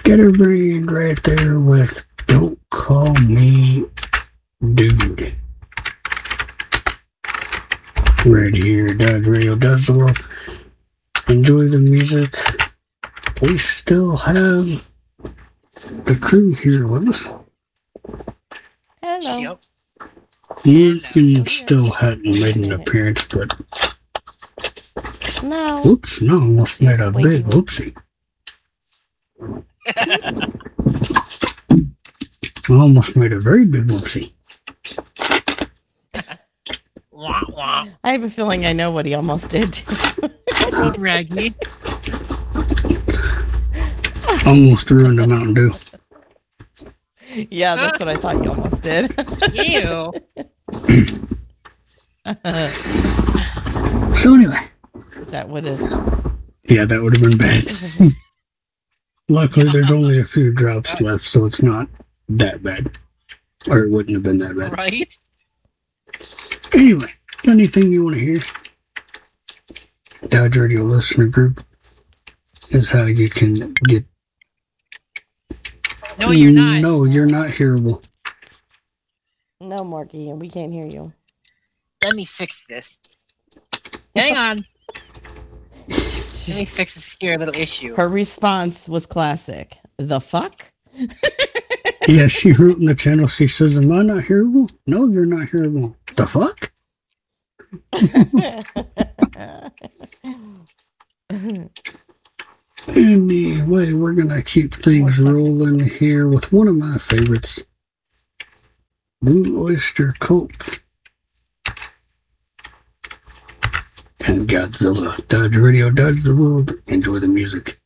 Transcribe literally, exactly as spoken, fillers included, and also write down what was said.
Scatterbrained right there with Don't Call Me Dude. Right here, Dodge Radio Dodge the World. Enjoy the music. We still have the crew here with us. Hello. Yep. Morgan still hadn't made an appearance, but No. whoops, no, almost made a big whoopsie. I almost made a very big whoopsie. Wah, wah. I have a feeling I know what he almost did. Raggy. Almost ruined a Mountain Dew. Yeah, that's what I thought you almost did. Ew. So anyway, That would have. yeah, that would have been bad. Luckily, there's only a few drops left, so it's not that bad. Or it wouldn't have been that bad. Right? Anyway, anything you want to hear? Dodge Radio Listener Group is how you can get... No, you're not. No, you're not hearable. No, Marky, we can't hear you. Let me fix this. Hang on. Let me fix this here little issue. Her response was classic. The fuck? Yeah, she wrote in the channel, she says, am I not hearable? No, you're not hearable. The fuck? Anyway, we're going to keep things rolling here with one of my favorites, Blue Oyster Cult and Godzilla. Dodge Radio, Dodge the World. Enjoy the music.